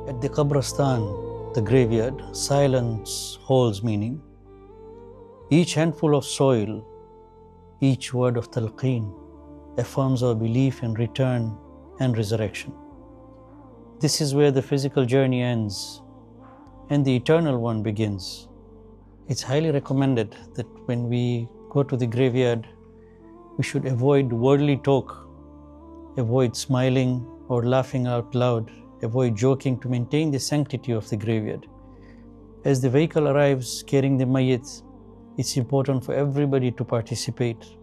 At the Qabristan, the graveyard, silence holds meaning. Each handful of soil, each word of talqeen affirms our belief in return and resurrection. This is where the physical journey ends and the eternal one begins. It's highly recommended that when we go to the graveyard, we should avoid worldly talk, avoid smiling or laughing out loud, avoid joking to maintain the sanctity of the graveyard. As the vehicle arrives carrying the mayyit, it's important for everybody to participate